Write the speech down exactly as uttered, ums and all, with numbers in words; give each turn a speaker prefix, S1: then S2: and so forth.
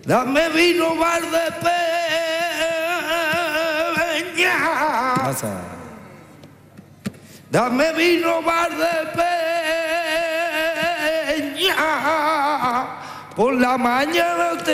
S1: Dame vino Valdepeña.
S2: Pasa.
S1: Dame vino Valdepeña. Por la mañana te